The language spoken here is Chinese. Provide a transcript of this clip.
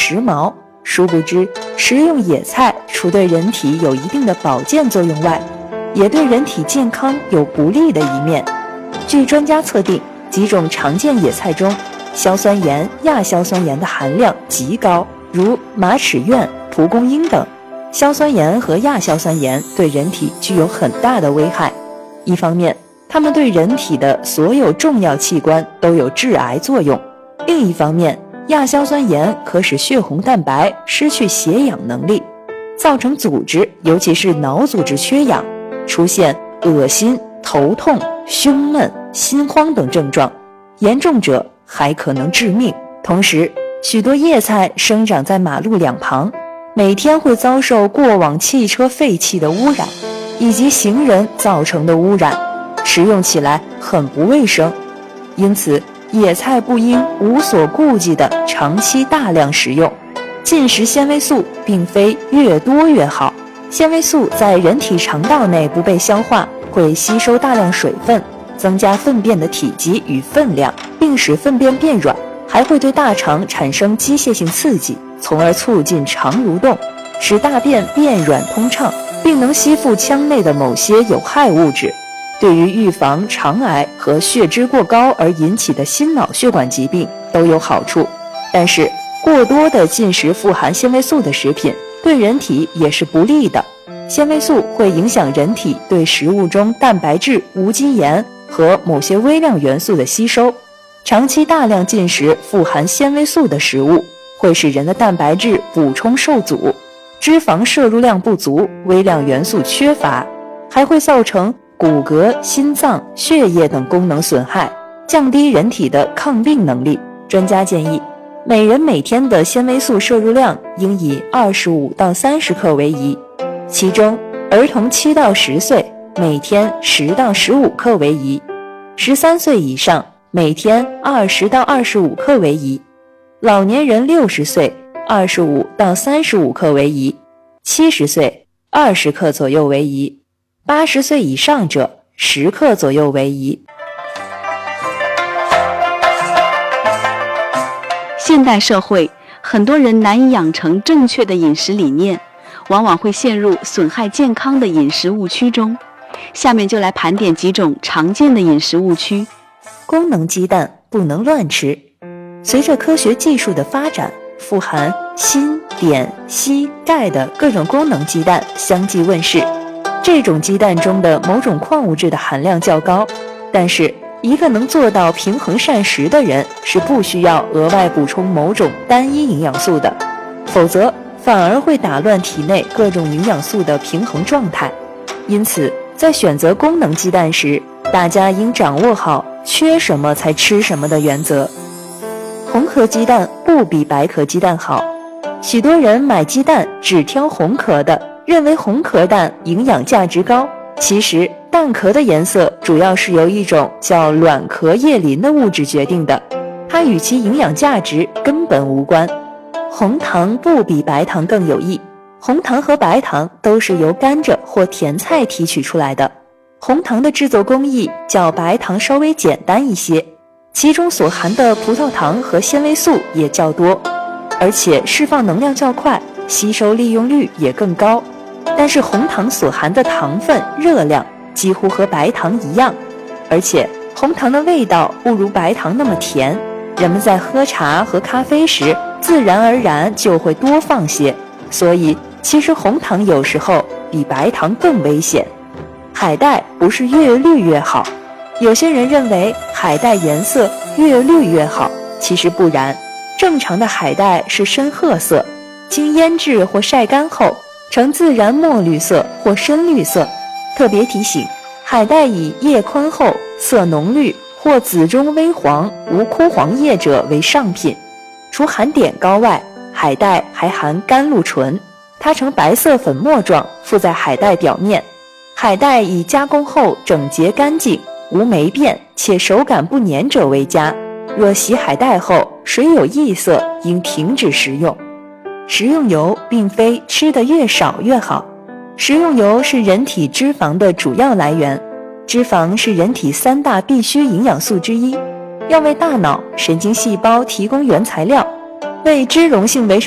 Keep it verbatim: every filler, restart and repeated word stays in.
时髦。殊不知，食用野菜除对人体有一定的保健作用外，也对人体健康有不利的一面。据专家测定，几种常见野菜中，硝酸盐、亚硝酸盐的含量极高，如马齿苋、蒲公英等。硝酸盐和亚硝酸盐对人体具有很大的危害。一方面，它们对人体的所有重要器官都有致癌作用；另一方面，亚硝酸盐可使血红蛋白失去携氧能力，造成组织，尤其是脑组织缺氧，出现恶心、头痛、胸闷、心慌等症状，严重者还可能致命。同时，许多叶菜生长在马路两旁，每天会遭受过往汽车废气的污染，以及行人造成的污染，食用起来很不卫生。因此，野菜不应无所顾忌地长期大量食用。进食纤维素并非越多越好，纤维素在人体肠道内不被消化，会吸收大量水分，增加粪便的体积与分量，并使粪便变软，还会对大肠产生机械性刺激，从而促进肠蠕动，使大便变软通畅，并能吸附腔内的某些有害物质。对于预防肠癌和血脂过高而引起的心脑血管疾病都有好处。但是，过多的进食富含纤维素的食品对人体也是不利的。纤维素会影响人体对食物中蛋白质、无机盐和某些微量元素的吸收。长期大量进食富含纤维素的食物，会使人的蛋白质补充受阻，脂肪摄入量不足，微量元素缺乏，还会造成骨骼、心脏、血液等功能损害，降低人体的抗病能力。专家建议，每人每天的纤维素摄入量应以二十五到三十克为宜，其中儿童七到十岁每天十到十五克为宜，十三岁以上每天二十到二十五克为宜，老年人六十岁二十五到三十五克为宜，七十岁二十克左右为宜，八十岁以上者十克左右为宜。 现代社会，很多人难以养成正确的饮食理念，往往会陷入损害健康的饮食误区中。下面就来盘点几种常见的饮食误区。 功能鸡蛋不能乱吃。随着科学技术的发展，富含锌、碘、硒、钙的各种功能鸡蛋相继问世。这种鸡蛋中的某种矿物质的含量较高，但是一个能做到平衡膳食的人是不需要额外补充某种单一营养素的，否则反而会打乱体内各种营养素的平衡状态。因此，在选择功能鸡蛋时，大家应掌握好缺什么才吃什么的原则。红壳鸡蛋不比白壳鸡蛋好，许多人买鸡蛋只挑红壳的，认为红壳蛋营养价值高。其实蛋壳的颜色主要是由一种叫卵壳叶磷的物质决定的，它与其营养价值根本无关。红糖不比白糖更有益，红糖和白糖都是由甘蔗或甜菜提取出来的，红糖的制作工艺较白糖稍微简单一些，其中所含的葡萄糖和纤维素也较多，而且释放能量较快，吸收利用率也更高。但是红糖所含的糖分、热量几乎和白糖一样，而且红糖的味道不如白糖那么甜，人们在喝茶和咖啡时自然而然就会多放些，所以其实红糖有时候比白糖更危险。海带不是越绿越好，有些人认为海带颜色越绿越好，其实不然，正常的海带是深褐色，经腌制或晒干后呈自然墨绿色或深绿色。特别提醒，海带以叶宽厚、色浓绿或紫中微黄、无枯黄叶者为上品。除含碘高外，海带还含甘露醇，它呈白色粉末状附在海带表面。海带以加工后整洁干净、无霉变且手感不粘者为佳。若洗海带后水有异色，应停止食用。食用油并非吃得越少越好，食用油是人体脂肪的主要来源，脂肪是人体三大必需营养素之一，要为大脑、神经细胞提供原材料，为脂溶性维生